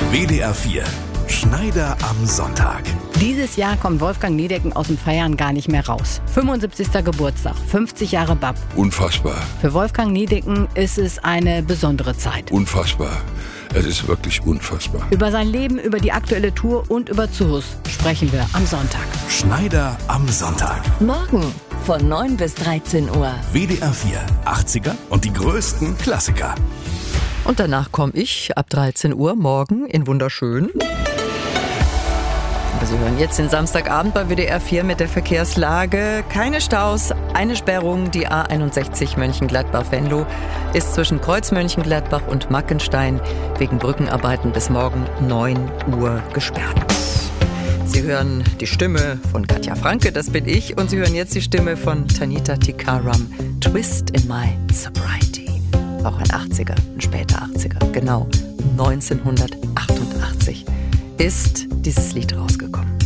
WDR 4. Schneider am Sonntag. Dieses Jahr kommt Wolfgang Niedecken aus dem Feiern gar nicht mehr raus. 75. Geburtstag, 50 Jahre BAP. Unfassbar. Für Wolfgang Niedecken ist es eine besondere Zeit. Unfassbar. Es ist wirklich unfassbar. Über sein Leben, über die aktuelle Tour und über Zuhus sprechen wir am Sonntag. Schneider am Sonntag. Morgen von 9 bis 13 Uhr. WDR 4. 80er und die größten Klassiker. Und danach komme ich ab 13 Uhr morgen in Wunderschön. Sie hören jetzt den Samstagabend bei WDR 4 mit der Verkehrslage. Keine Staus, eine Sperrung. Die A61 Mönchengladbach-Venlo ist zwischen Kreuz Mönchengladbach und Mackenstein wegen Brückenarbeiten bis morgen 9 Uhr gesperrt. Sie hören die Stimme von Katja Franke, das bin ich. Und Sie hören jetzt die Stimme von Tanita Tikaram, Twist in My Sobriety. Auch ein 80er, ein später 80er, genau 1988 ist dieses Lied rausgekommen.